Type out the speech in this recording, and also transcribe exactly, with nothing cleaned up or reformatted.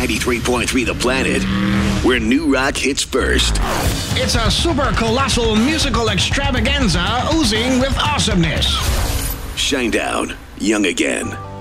ninety-three point three The Planet, where new rock hits first. It's a super colossal musical extravaganza oozing with awesomeness. Shinedown, Young Again.